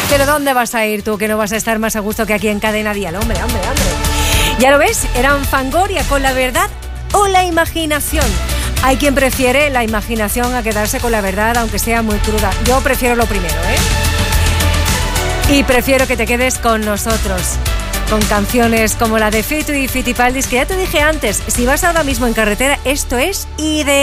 Pero ¿dónde vas a ir tú, que no vas a estar más a gusto que aquí en Cadena Dial? Hombre. Ya lo ves, eran Fangoria con La Verdad o la imaginación. Hay quien prefiere la imaginación a quedarse con la verdad, aunque sea muy cruda. Yo prefiero lo primero, Y prefiero que te quedes con nosotros, con canciones como la de Fito y Fitipaldis, que ya te dije antes, si vas ahora mismo en carretera, esto es ideal.